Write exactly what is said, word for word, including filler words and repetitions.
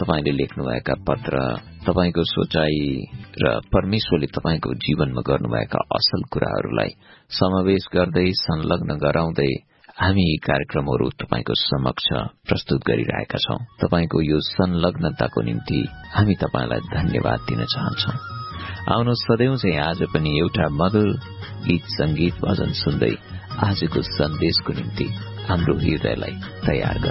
तपाईले लेख्नुभएका पत्र, तपाईको सोचाइ र परमेश्वरले तपाईको जीवनमा गर्नुभएका असल कुराहरूलाई समावेश गर्दै संलग्न गराउँदै हामी यी कार्यक्रमहरू तपाईको समक्ष प्रस्तुत गरिरहेका छौं। तपाईको यो संलग्नताको निम्ति हामी तपाईलाई धन्यवाद दिन चाहन्छौं। आउनु सधैँ चाहिँ आज पनि एउटा मधुर गीत संगीत भजन सुन्दै आजको सन्देशको निम्ति हाम्रो हृदयलाई तयार